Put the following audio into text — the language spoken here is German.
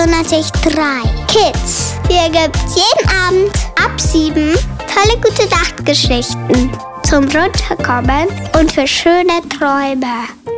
natürlich 3 Kids. Hier gibt's jeden Abend ab 7 tolle Gute-Nacht-Geschichten zum Runterkommen und für schöne Träume.